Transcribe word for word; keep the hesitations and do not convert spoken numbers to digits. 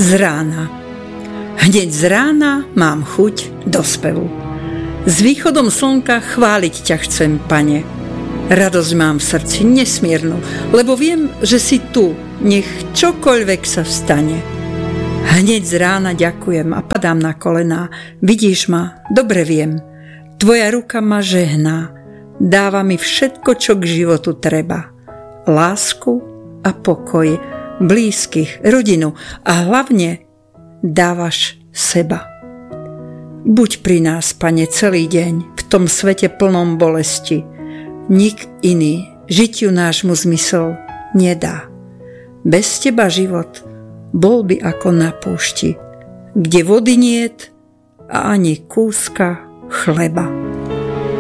z rána. Hneď z rána mám chuť do spevu. S východom slnka chváliť ťa chcem, Pane. Radosť mám v srdci nesmiernu, lebo viem, že si tu, nech čokoľvek sa stane. Hneď z rána ďakujem a padám na kolená. Vidíš ma, dobre viem. Tvoja ruka ma žehná. Dáva mi všetko, čo k životu treba. Lásku a pokoj, blízkych, rodinu a hlavne dávaš seba. Buď pri nás, Pane, celý deň v tom svete plnom bolesti. Nik iný žitiu nášmu zmysel nedá. Bez teba život bol by ako na púšti, kde vody niet a ani kúska chleba.